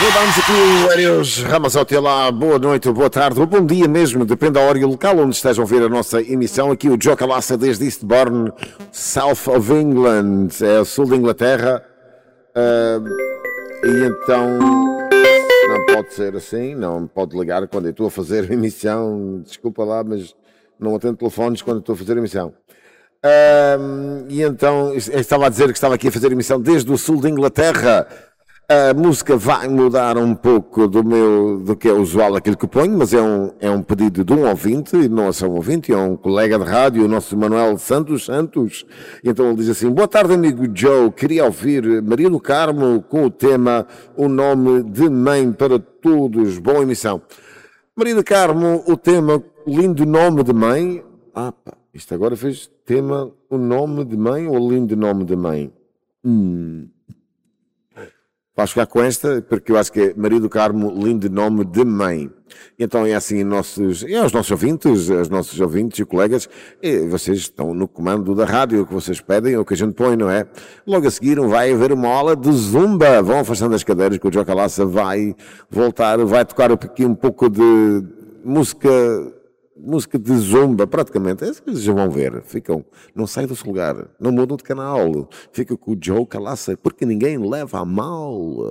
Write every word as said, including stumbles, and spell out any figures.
Vamos aqui o Adeus Ramos ao lá. Boa noite, boa tarde, ou bom dia mesmo, depende da hora e o local onde estejam a ver a nossa emissão. Aqui o Joe Calaça desde Eastbourne, South of England, é o sul da Inglaterra. Uh, e então não pode ser assim, não pode ligar quando eu estou a fazer a emissão. Desculpa lá, mas não atendo telefones quando estou a fazer a emissão. Uh, e então eu estava a dizer que estava aqui a fazer a emissão desde o sul da Inglaterra. A música vai mudar um pouco do meu, do que é usual aquilo que ponho, mas é um, é um pedido de um ouvinte, e não é só um ouvinte, é um colega de rádio, o nosso Manuel Santos Santos. E então ele diz assim: boa tarde, amigo Joe, queria ouvir Maria do Carmo com o tema O Nome de Mãe para Todos. Boa emissão. Maria do Carmo, o tema Lindo Nome de Mãe. Ah, pá, isto agora fez tema O Nome de Mãe ou Lindo Nome de Mãe? Hum... Vais ficar com esta, porque eu acho que é Maria do Carmo, lindo nome de mãe. Então é assim, nossos, é os nossos ouvintes, os nossos ouvintes e colegas, e vocês estão no comando da rádio, o que vocês pedem, o que a gente põe, não é? Logo a seguir vai haver uma aula de zumba. Vão afastando as cadeiras, que o Joe Calaça vai voltar, vai tocar aqui um pouco de música... música de zumba, praticamente. Vocês já vão ver. Ficam, não saem do seu lugar, não mudam de canal. Fica com o Joe Calaça, porque ninguém leva a mal.